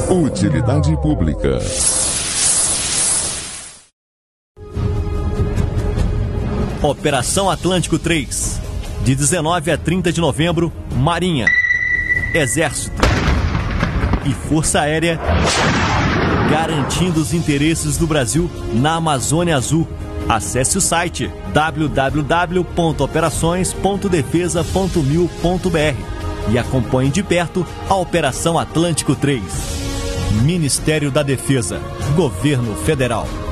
Utilidade pública. Operação Atlântico 3. De 19 a 30 de novembro, Marinha, Exército e Força Aérea garantindo os interesses do Brasil na Amazônia Azul. Acesse o site www.operações.defesa.mil.br e acompanhe de perto a Operação Atlântico 3. Ministério da Defesa, Governo Federal.